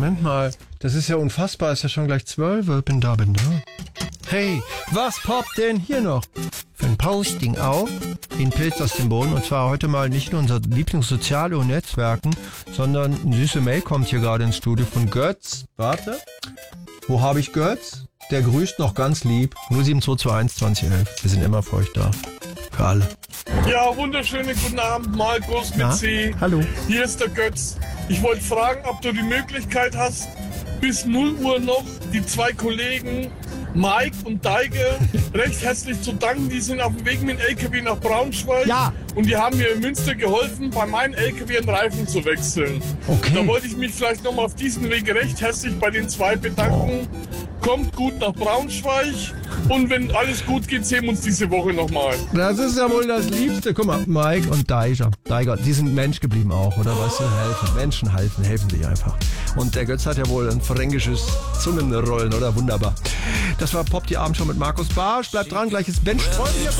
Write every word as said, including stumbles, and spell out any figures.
Moment mal. Das ist ja unfassbar. Ist ja schon gleich zwölf. Bin da, bin da. Hey, was poppt denn hier noch? Für ein Posting auf, wie ein Pilz aus dem Boden. Und zwar heute mal nicht nur unser Lieblingssoziale und Netzwerken, sondern eine süße Mail kommt hier gerade ins Studio von Götz. Warte. Wo habe ich Götz? Der grüßt noch ganz lieb. null sieben zwei zwei eins zwanzig elf. Wir sind immer für euch da. Für alle. Ja, wunderschönen guten Abend, Markus mit Ja? C. Hallo. Hier ist der Götz. Ich wollte fragen, ob du die Möglichkeit hast, bis null Uhr noch die zwei Kollegen Mike und Deige recht herzlich zu danken. Die sind auf dem Weg mit dem L K W nach Braunschweig. Ja. Und die haben mir in Münster geholfen, bei meinem L K W einen Reifen zu wechseln. Okay. Da wollte ich mich vielleicht nochmal auf diesen Weg recht herzlich bei den zwei bedanken. Kommt gut nach Braunschweig. Und wenn alles gut geht, sehen wir uns diese Woche nochmal. Das ist ja wohl das Liebste. Guck mal, Mike und Deiger. Deiger, die sind Mensch geblieben auch, oder was? Helfen. Menschen helfen, helfen sich einfach. Und der Götz hat ja wohl ein fränkisches Zungenrollen, oder? Wunderbar. Das war Pop die Abend schon mit Markus Barsch. Bleibt dran, gleich ist Bench.